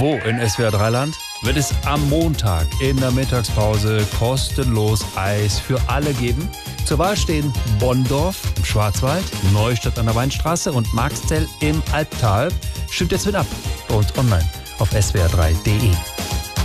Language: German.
Wo in SWR 3 Land wird es am Montag in der Mittagspause kostenlos Eis für alle geben? Zur Wahl stehen Bonndorf im Schwarzwald, Neustadt an der Weinstraße und Marxzell im Albtal. Stimmt jetzt mit ab bei uns online auf swr3.de.